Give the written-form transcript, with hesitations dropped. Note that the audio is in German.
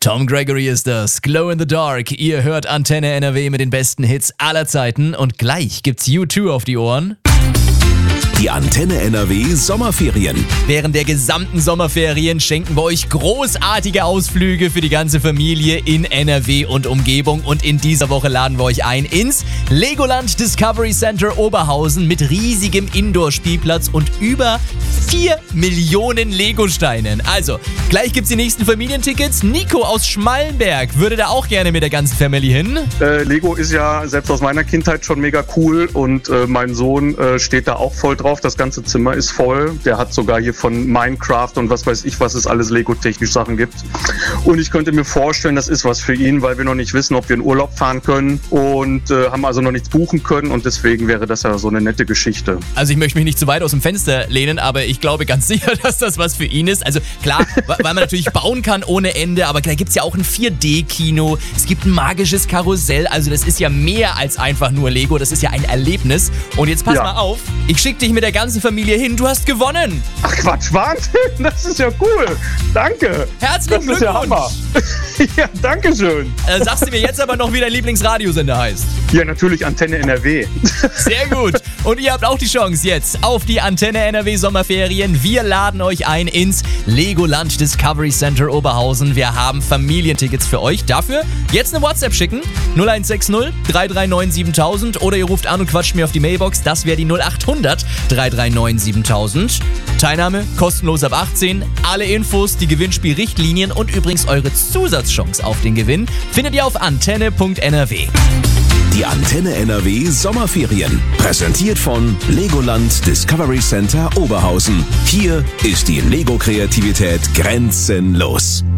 Tom Gregory ist das. Glow in the Dark. Ihr hört Antenne NRW mit den besten Hits aller Zeiten. Und gleich gibt's U2 auf die Ohren. Die Antenne NRW Sommerferien. Während der gesamten Sommerferien schenken wir euch großartige Ausflüge für die ganze Familie in NRW und Umgebung. Und in dieser Woche laden wir euch ein ins Legoland Discovery Center Oberhausen mit riesigem Indoor-Spielplatz und über 4 Millionen Lego-Steinen. Also, gleich gibt's die nächsten Familientickets. Nico aus Schmallenberg würde da auch gerne mit der ganzen Family hin. Lego ist ja selbst aus meiner Kindheit schon mega cool und mein Sohn steht da auch voll drauf. Das ganze Zimmer ist voll. Der hat sogar hier von Minecraft und was weiß ich, was es alles Lego-technisch Sachen gibt. Und ich könnte mir vorstellen, das ist was für ihn, weil wir noch nicht wissen, ob wir in Urlaub fahren können und haben also noch nichts buchen können und deswegen wäre das ja so eine nette Geschichte. Also ich möchte mich nicht zu weit aus dem Fenster lehnen, aber ich glaube ganz sicher, dass das was für ihn ist. Also klar, weil man natürlich bauen kann ohne Ende, aber da gibt es ja auch ein 4D-Kino, es gibt ein magisches Karussell, also das ist ja mehr als einfach nur Lego, das ist ja ein Erlebnis. Und jetzt pass mal auf, ich schicke dich mit der ganzen Familie hin, du hast gewonnen. Ach Quatsch, Wahnsinn, das ist ja cool. Danke. Herzlichen Glückwunsch. Ja, Hammer. Ja, danke schön. Sagst du mir jetzt aber noch, wie dein Lieblingsradiosender heißt? Ja, natürlich Antenne NRW. Sehr gut. Und ihr habt auch die Chance jetzt auf die Antenne NRW Sommerferien. Wir laden euch ein ins Legoland Discovery Center Oberhausen. Wir haben Familientickets für euch. Dafür jetzt eine WhatsApp schicken. 0160 339 7000 oder ihr ruft an und quatscht mir auf die Mailbox. Das wäre die 0800 339 7000. Teilnahme kostenlos ab 18. Alle Infos, die Gewinnspielrichtlinien und übrigens eure Zusatzchance auf den Gewinn findet ihr auf antenne.nrw. Die Antenne NRW Sommerferien. Präsentiert von Legoland Discovery Center Oberhausen. Hier ist die Lego-Kreativität grenzenlos.